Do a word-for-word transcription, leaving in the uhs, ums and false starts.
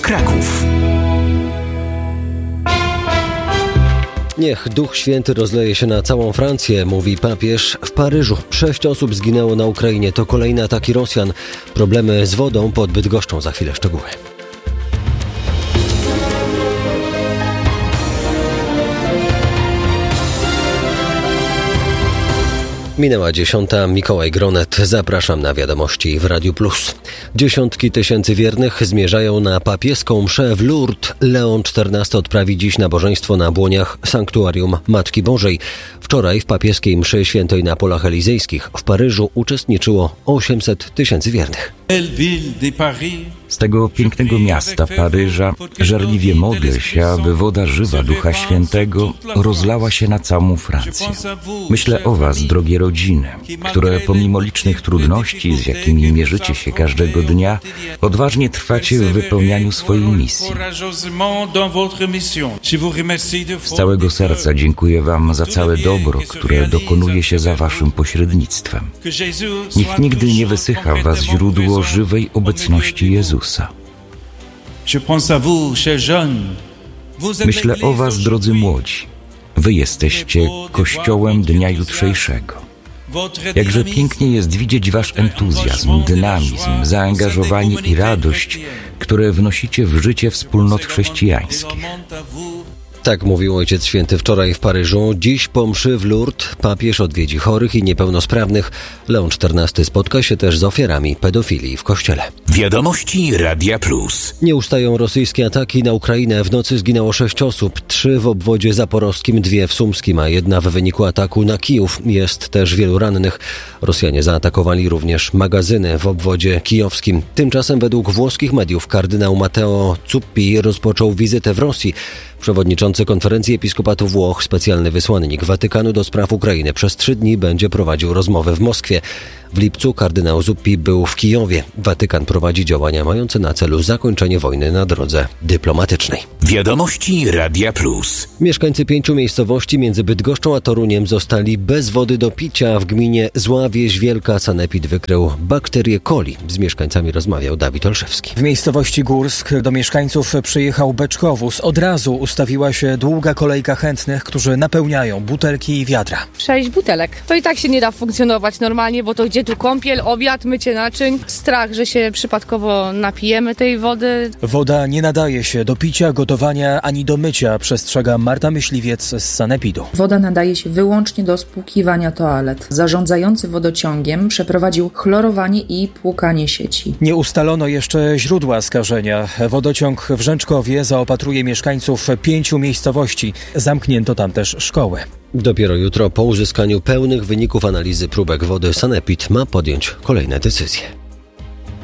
Kraków. Niech Duch Święty rozleje się na całą Francję, mówi papież w Paryżu. Sześć osób zginęło na Ukrainie. To kolejne ataki Rosjan. Problemy z wodą pod Bydgoszczą. Za chwilę szczegóły. Minęła dziesiąta, Mikołaj Gronet. Zapraszam na wiadomości w Radiu Plus. Dziesiątki tysięcy wiernych zmierzają na papieską mszę w Lourdes. Leon czternasty odprawi dziś nabożeństwo na błoniach Sanktuarium Matki Bożej. Wczoraj w papieskiej mszy świętej na Polach Elizejskich w Paryżu uczestniczyło osiemset tysięcy wiernych. Z tego pięknego miasta Paryża żarliwie modlę się, aby woda żywa Ducha Świętego rozlała się na całą Francję. Myślę o was, drogie rodziny, które pomimo licznych trudności, z jakimi mierzycie się każdego dnia, odważnie trwacie w wypełnianiu swojej misji. Z całego serca dziękuję wam za całe dobro, które dokonuje się za waszym pośrednictwem. Niech nigdy nie wysycha w was źródło żywej obecności Jezusa. Myślę o was, drodzy młodzi. Wy jesteście Kościołem dnia jutrzejszego. Jakże pięknie jest widzieć wasz entuzjazm, dynamizm, zaangażowanie i radość, które wnosicie w życie wspólnot chrześcijańskich. Tak mówił Ojciec Święty wczoraj w Paryżu. Dziś po mszy w Lourdes papież odwiedzi chorych i niepełnosprawnych. Leon czternasty spotka się też z ofiarami pedofilii w kościele. Wiadomości Radia Plus. Nie ustają rosyjskie ataki na Ukrainę. W nocy zginęło sześć osób. Trzy w obwodzie zaporowskim, dwie w sumskim, a jedna w wyniku ataku na Kijów. Jest też wielu rannych. Rosjanie zaatakowali również magazyny w obwodzie kijowskim. Tymczasem według włoskich mediów kardynał Matteo Zuppi rozpoczął wizytę w Rosji. Przewodniczący Konferencji Episkopatu Włoch, specjalny wysłannik Watykanu do spraw Ukrainy, przez trzy dni będzie prowadził rozmowy w Moskwie. W lipcu kardynał Zuppi był w Kijowie. Watykan prowadzi działania mające na celu zakończenie wojny na drodze dyplomatycznej. Wiadomości Radia Plus. Mieszkańcy pięciu miejscowości między Bydgoszczą a Toruniem zostali bez wody do picia. W gminie Zła Wieś Wielka sanepid wykrył bakterię coli. Z mieszkańcami rozmawiał Dawid Olszewski. W miejscowości Górsk do mieszkańców przyjechał beczkowóz. Od razu ustawiła się długa kolejka chętnych, którzy napełniają butelki i wiadra. Sześć butelek. To i tak się nie da funkcjonować normalnie, bo to gdzie tu kąpiel, obiad, mycie naczyń. Strach, że się przypadkowo napijemy tej wody. Woda nie nadaje się do picia, gotowania ani do mycia, przestrzega Marta Myśliwiec z sanepidu. Woda nadaje się wyłącznie do spłukiwania toalet. Zarządzający wodociągiem przeprowadził chlorowanie i płukanie sieci. Nie ustalono jeszcze źródła skażenia. Wodociąg w Rzęczkowie zaopatruje mieszkańców pięciu miejscowości. Zamknięto tam też szkoły. Dopiero jutro po uzyskaniu pełnych wyników analizy próbek wody sanepid ma podjąć kolejne decyzje.